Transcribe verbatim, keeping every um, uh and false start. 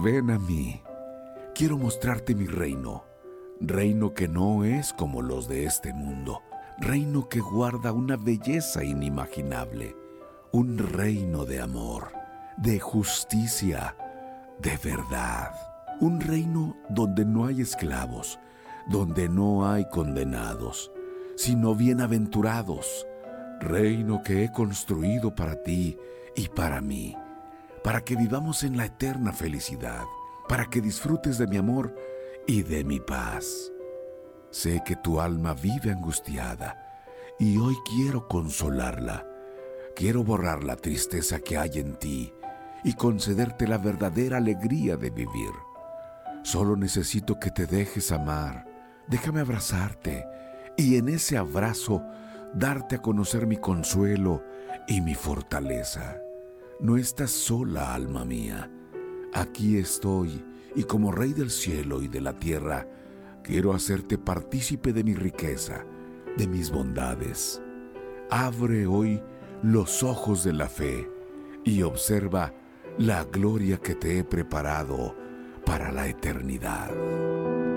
Ven a mí, quiero mostrarte mi reino, reino que no es como los de este mundo, reino que guarda una belleza inimaginable, un reino de amor, de justicia, de verdad, un reino donde no hay esclavos, donde no hay condenados, sino bienaventurados, reino que he construido para ti y para mí, para que vivamos en la eterna felicidad, para que disfrutes de mi amor y de mi paz. Sé que tu alma vive angustiada y hoy quiero consolarla. Quiero borrar la tristeza que hay en ti y concederte la verdadera alegría de vivir. Solo necesito que te dejes amar. Déjame abrazarte y en ese abrazo darte a conocer mi consuelo y mi fortaleza. No estás sola, alma mía. Aquí estoy y como Rey del cielo y de la tierra, quiero hacerte partícipe de mi riqueza, de mis bondades. Abre hoy los ojos de la fe y observa la gloria que te he preparado para la eternidad.